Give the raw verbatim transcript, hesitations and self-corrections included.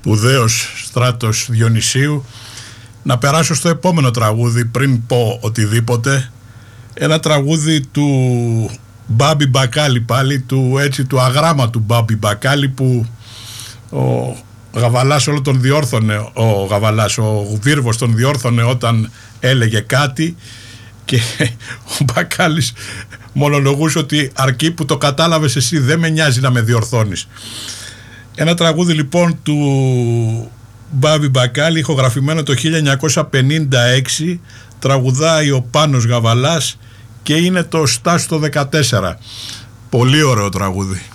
σπουδαίος Στράτος Διονυσίου. Να περάσω στο επόμενο τραγούδι πριν πω οτιδήποτε. Ένα τραγούδι του Μπάμπη Μπακάλι πάλι, του, έτσι, του αγράμματου Μπάμπη Μπακάλι, που ο Γαβαλάς όλο τον διόρθωνε, ο Γαβαλάς, ο Βίρβος τον διόρθωνε όταν έλεγε κάτι, και ο Μπακάλης μονολογούσε ότι αρκεί που το κατάλαβες εσύ, δεν με νοιάζει να με διορθώνεις. Ένα τραγούδι λοιπόν του Μπάμπη Μπακάλι, ηχογραφημένο το χίλια εννιακόσια πενήντα έξι, τραγουδάει ο Πάνος Γαβαλάς και είναι το Στάσιο το δεκατέσσερα. Πολύ ωραίο τραγούδι.